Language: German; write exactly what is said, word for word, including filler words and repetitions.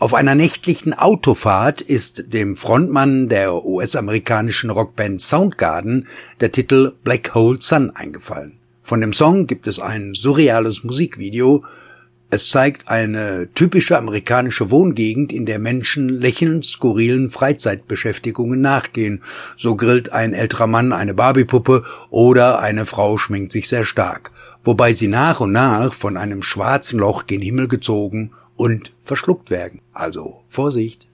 Auf einer nächtlichen Autofahrt ist dem Frontmann der U S-amerikanischen Rockband Soundgarden der Titel Black Hole Sun eingefallen. Von dem Song gibt es ein surreales Musikvideo. Es zeigt eine typische amerikanische Wohngegend, in der Menschen lächelnd skurrilen Freizeitbeschäftigungen nachgehen. So grillt ein älterer Mann eine Barbiepuppe oder eine Frau schminkt sich sehr stark, wobei sie nach und nach von einem schwarzen Loch gen Himmel gezogen und verschluckt werden. Also Vorsicht!